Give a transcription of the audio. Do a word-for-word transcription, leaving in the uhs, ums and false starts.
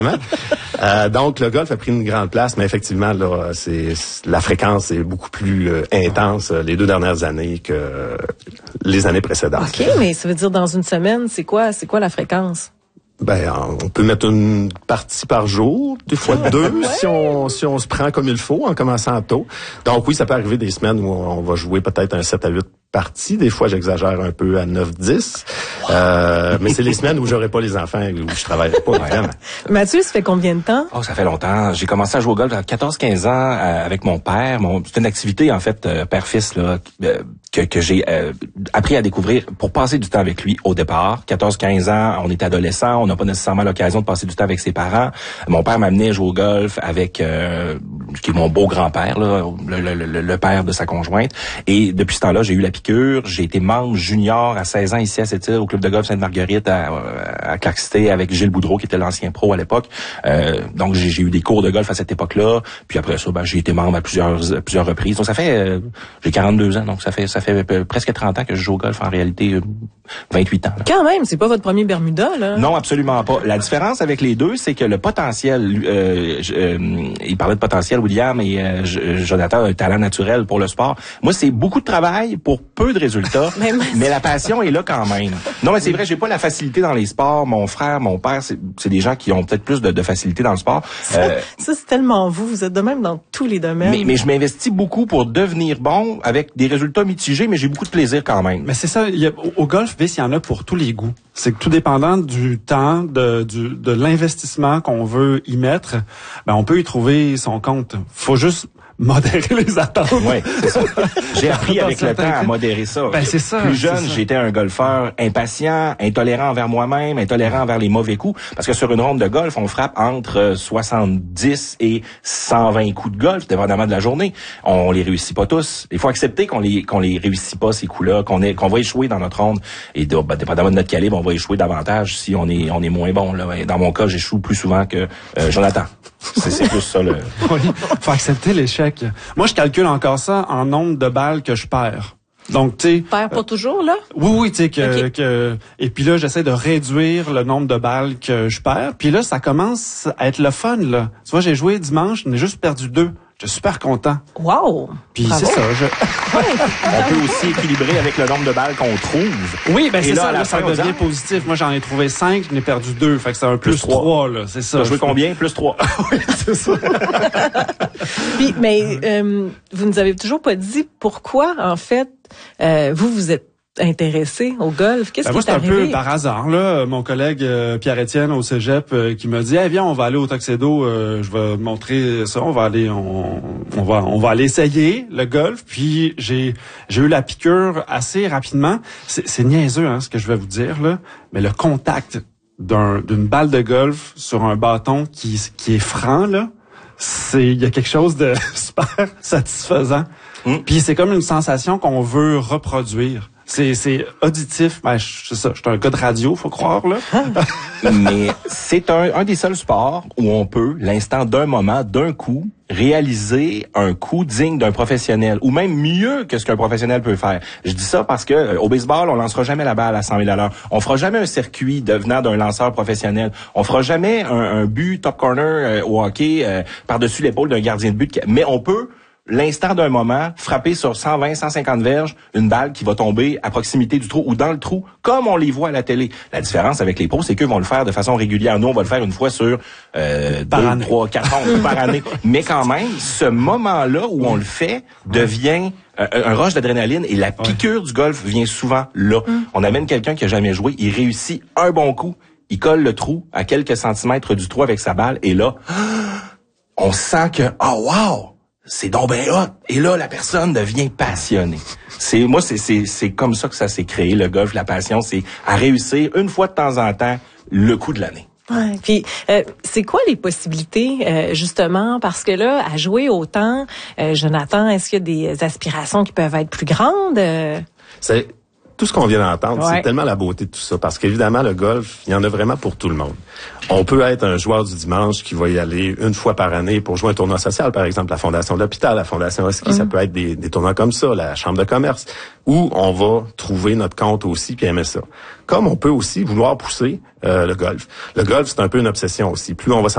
euh, donc, le golf a pris une grande place, mais effectivement, là, c'est la fréquence est beaucoup plus euh, intense euh, les deux dernières années que euh, les années précédentes. OK, mais ça veut dire dans une semaine, c'est quoi, c'est quoi la fréquence? Ben, on peut mettre une partie par jour, des fois deux, ouais. si on si on se prend comme il faut, en commençant tôt. Donc oui, ça peut arriver des semaines où on va jouer peut-être un sept à huit parties. Des fois, j'exagère un peu à neuf dix. Wow. Euh, mais c'est les semaines où j'aurai pas les enfants, où je travaillerai pas, évidemment. Mathieu, ça fait combien de temps? Oh, ça fait longtemps. J'ai commencé à jouer au golf à quatorze quinze ans euh, avec mon père. Mon, c'est une activité, en fait, euh, père-fils, là, euh, que, que j'ai euh, appris à découvrir pour passer du temps avec lui au départ. quatorze quinze ans, on est adolescent, on n'a pas nécessairement l'occasion de passer du temps avec ses parents. Mon père m'amenait jouer au golf avec euh, qui est mon beau-grand-père, là, le, le, le, le père de sa conjointe. Et depuis ce temps-là, j'ai eu la piqûre. J'ai été membre junior à seize ans ici à Sept-Îles, au club de golf Sainte-Marguerite à, à Clark City avec Gilles Boudreau, qui était l'ancien pro à l'époque. Euh, donc, j'ai, j'ai eu des cours de golf à cette époque-là. Puis après ça, ben, j'ai été membre à plusieurs à plusieurs reprises. Donc, ça fait... Euh, j'ai quarante-deux ans, donc ça fait ça fait presque trente ans que je joue au golf, en réalité, euh, vingt-huit ans. Là. Quand même, c'est pas votre premier Bermuda, là? Non, absolument pas. La différence avec les deux, c'est que le potentiel... Euh, euh, il parlait de potentiel, William, et euh, Jonathan, un talent naturel pour le sport. Moi, c'est beaucoup de travail pour peu de résultats, mais, mais la passion est là quand même. Non, mais c'est vrai, j'ai pas la facilité dans les sports. Mon frère, mon père, c'est, c'est des gens qui ont peut-être plus de, de facilité dans le sport. Ça, euh, ça, c'est tellement vous. Vous êtes de même dans tous les domaines. Mais, mais je m'investis beaucoup pour devenir bon, avec des résultats mitigés, mais j'ai beaucoup de plaisir quand même. Mais c'est ça, il y a, au, au golf, Vice, il y en a pour tous les goûts. C'est que tout dépendant du temps, de, du, de l'investissement qu'on veut y mettre, ben on peut y trouver son compte. Faut juste modérer les attentes. Oui, c'est ça. J'ai appris avec le temps à modérer ça. Ben, c'est ça. Plus jeune, j'étais un golfeur impatient, intolérant envers moi-même, intolérant envers les mauvais coups. Parce que sur une ronde de golf, on frappe entre soixante-dix et cent vingt coups de golf, dépendamment de la journée. On les réussit pas tous. Il faut accepter qu'on les qu'on les réussit pas, ces coups-là, qu'on est qu'on va échouer dans notre ronde. Et de, ben, dépendamment de notre calibre, on va échouer davantage si on est on est moins bon. Là. Et dans mon cas, j'échoue plus souvent que euh, Jonathan. C'est, c'est plus ça le. Oui, faut accepter l'échec. Moi, je calcule encore ça en nombre de balles que je perds. Donc, tu sais. Perds pas toujours, là? Oui, oui, tu sais, que, okay. que, et puis là, j'essaie de réduire le nombre de balles que je perds. Puis là, ça commence à être le fun, là. Tu vois, j'ai joué dimanche, j'en ai juste perdu deux. Je suis super content. Wow! Puis c'est ça. Je... On peut aussi équilibrer avec le nombre de balles qu'on trouve. Oui, ben c'est là, ça, là, ça devient positif. Moi, j'en ai trouvé cinq, j'en ai perdu deux. Fait que c'est un plus, plus trois, là. C'est ça. Tu as joué combien? Plus trois. Oui, c'est ça. Puis, mais euh, vous nous avez toujours pas dit pourquoi, en fait, euh, vous, vous êtes intéressé au golf. Qu'est-ce ben qui moi, est c'est arrivé? un peu par hasard, là. Mon collègue euh, Pierre-Étienne au Cégep euh, qui m'a dit, hey, viens, on va aller au Tuxedo, euh, je vais montrer ça, on va aller, on, on va, on va aller essayer le golf. Puis j'ai, j'ai eu la piqûre assez rapidement. C'est, c'est niaiseux, hein, ce que je vais vous dire là, mais le contact d'un, d'une balle de golf sur un bâton qui, qui est franc là, c'est, il y a quelque chose de super satisfaisant. Mm. Puis c'est comme une sensation qu'on veut reproduire. C'est, c'est auditif. Ben, c'est ça. Je suis un gars de radio, faut croire, là. Mais c'est un, un des seuls sports où on peut, l'instant d'un moment, d'un coup, réaliser un coup digne d'un professionnel, ou même mieux que ce qu'un professionnel peut faire. Je dis ça parce que euh, au baseball, on lancera jamais la balle à cent mille à l'heure. On fera jamais un circuit devenant d'un lanceur professionnel. On fera jamais un, un but top corner euh, au hockey euh, par-dessus l'épaule d'un gardien de but. Mais on peut, l'instant d'un moment, frapper sur cent vingt, cent cinquante verges, une balle qui va tomber à proximité du trou ou dans le trou, comme on les voit à la télé. La différence avec les pros, c'est qu'eux vont le faire de façon régulière. Nous, on va le faire une fois sur euh, deux, année. trois, quatre ans par année. Mais quand même, ce moment-là où on le fait devient euh, un rush d'adrénaline et la piqûre ouais. du golf vient souvent là. Mm. On amène quelqu'un qui a jamais joué, il réussit un bon coup, il colle le trou à quelques centimètres du trou avec sa balle et là, on sent que, oh wow! C'est donc ben hot. Et là, la personne devient passionnée. C'est moi, c'est c'est c'est comme ça que ça s'est créé le golf, la passion, c'est à réussir une fois de temps en temps le coup de l'année. Ouais. Puis euh, c'est quoi les possibilités euh, justement parce que là à jouer autant, euh, Jonathan, est-ce qu'il y a des aspirations qui peuvent être plus grandes? Euh... C'est tout ce qu'on vient d'entendre, ouais. c'est tellement la beauté de tout ça. Parce qu'évidemment, le golf, il y en a vraiment pour tout le monde. On peut être un joueur du dimanche qui va y aller une fois par année pour jouer un tournoi social, par exemple, la Fondation de l'Hôpital, la Fondation Husky, mmh. ça peut être des, des tournois comme ça, la Chambre de commerce, où on va trouver notre compte aussi puis aimer ça. Comme on peut aussi vouloir pousser euh, le golf. Le golf, c'est un peu une obsession aussi. Plus on va